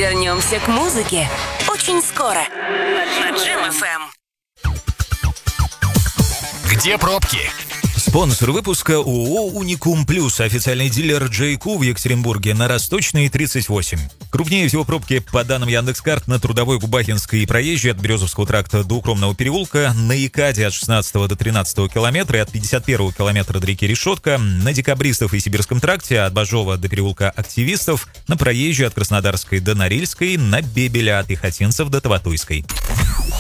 Вернемся к музыке очень скоро на Джем FM. Где пробки? Спонсор выпуска ООО «Уникум Плюс», официальный дилер Джейку в Екатеринбурге на Росточной, 38. Крупнее всего пробки, по данным Яндекс.Карт, на Трудовой, Губахинской и Проезжей от Березовского тракта до Укромного переулка, на Икаде от 16 до 13 километра и от 51 километра до реки Решетка, на Декабристов и Сибирском тракте от Бажова до переулка Активистов, на Проезжей от Краснодарской до Норильской, на Бебеля от Пехотинцев до Таватуйской.